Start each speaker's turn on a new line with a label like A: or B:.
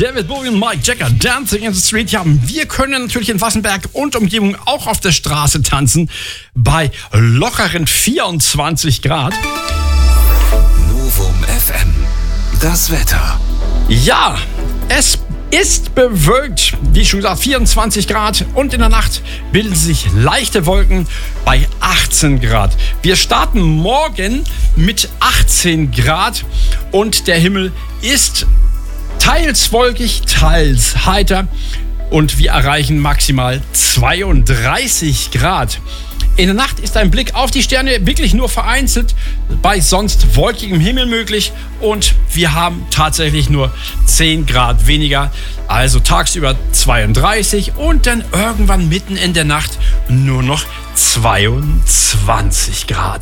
A: David Bowie und Mike Jagger, Dancing in the Street. Ja, wir können natürlich in Wassenberg und Umgebung auch auf der Straße tanzen bei lockeren 24 Grad.
B: Novum FM, das Wetter.
A: Ja, es ist bewölkt, wie schon gesagt, 24 Grad und in der Nacht bilden sich leichte Wolken bei 18 Grad. Wir starten morgen mit 18 Grad und der Himmel ist teils wolkig, teils heiter und wir erreichen maximal 32 Grad. In der Nacht ist ein Blick auf die Sterne wirklich nur vereinzelt bei sonst wolkigem Himmel möglich und wir haben tatsächlich nur 10 Grad weniger, also tagsüber 32 und dann irgendwann mitten in der Nacht nur noch 22 Grad.